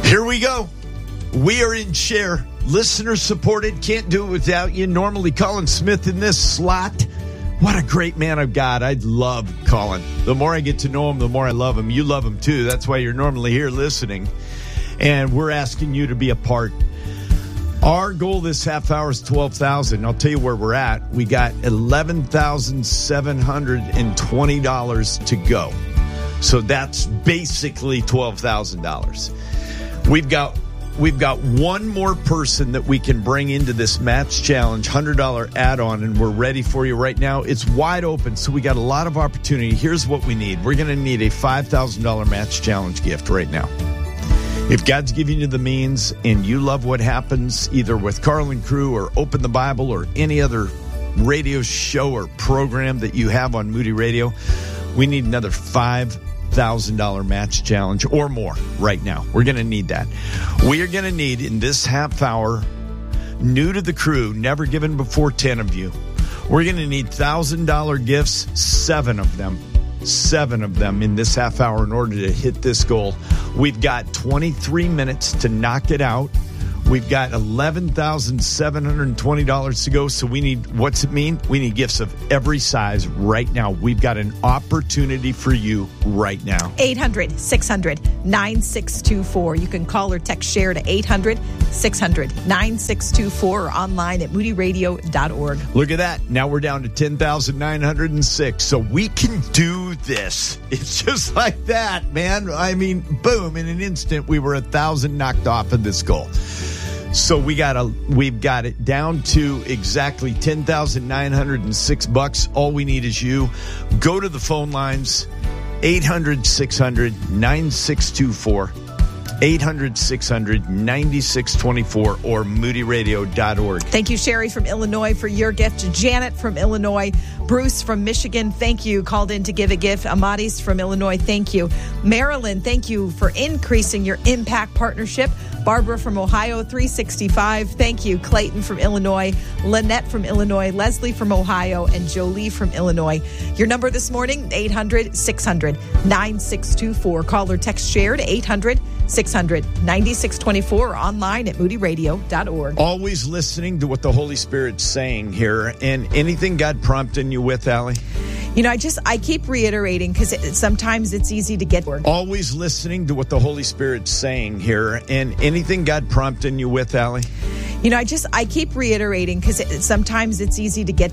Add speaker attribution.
Speaker 1: Here we go. We are in share. Listener supported. Can't do it without you. Normally, Colin Smith in this slot. What a great man of God. I love Colin. The more I get to know him, the more I love him. You love him too. That's why you're normally here listening. And we're asking you to be a part. Our goal this half hour is 12,000. I'll tell you where we're at. We got $11,720 to go. So that's basically $12,000. We've got one more person that we can bring into this match challenge, $100 add-on, and we're ready for you right now. It's wide open, so we got a lot of opportunity. Here's what we need. We're going to need a $5,000 match challenge gift right now. If God's giving you the means and you love what happens either with Carl and Crew or Open the Bible or any other radio show or program that you have on Moody Radio, we need another $5,000 match challenge or more right now. We're going to need that. We are going to need in this half hour, new to the crew, never given before 10 of you. We're going to need $1,000 gifts, 7 of them in this half hour in order to hit this goal. We've got 23 minutes to knock it out. We've got $11,720 to go. So we need, what's it mean? We need gifts of every size right now. We've got an opportunity for you right now.
Speaker 2: 800-600-9624. You can call or text share to 800-600-9624 or online at moodyradio.org.
Speaker 1: Look at that. Now we're down to 10,906. So we can do this. It's just like that, man. I mean, boom, in an instant, we were 1,000 knocked off of this goal. So we've got it down to exactly $10,906. All we need is you. Go to the phone lines, 800-600-9624, 800-600-9624, or moodyradio.org.
Speaker 2: Thank you, Sherry from Illinois, for your gift. Janet from Illinois. Bruce from Michigan, thank you. Called in to give a gift. Amadis from Illinois, thank you. Marilyn, thank you for increasing your impact partnership. Barbara from Ohio, 365. Thank you. Clayton from Illinois. Lynette from Illinois. Leslie from Ohio. And Jolie from Illinois. Your number this morning, 800-600-9624. Call or text share to 800-600-9624 or online at moodyradio.org.
Speaker 1: Always listening to what the Holy Spirit's saying here. And anything God prompting you with, Allie?
Speaker 2: You know, I keep reiterating because sometimes it's easy to get word.
Speaker 1: Always listening to what the Holy Spirit's saying here. And anything God prompting you with, Allie?
Speaker 2: You know, I keep reiterating because sometimes it's easy to get